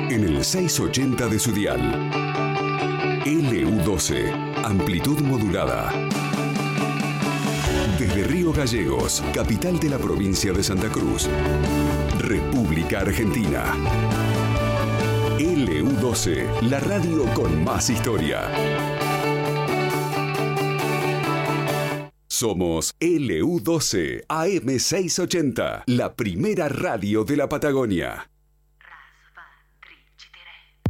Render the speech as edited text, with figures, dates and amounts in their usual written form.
En el 680 de su dial. LU12, amplitud modulada. Desde Río Gallegos, capital de la provincia de Santa Cruz, República Argentina. LU12, la radio con más historia. Somos LU12 AM680, la primera radio de la Patagonia.